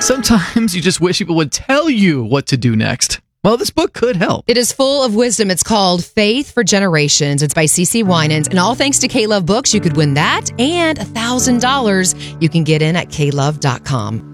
Sometimes you just wish people would tell you what to do next. Well, this book could help. It is full of wisdom. It's called Faith for Generations. It's by CeCe Winans. And all thanks to K-Love Books, you could win that and $1,000 you can get in at klove.com.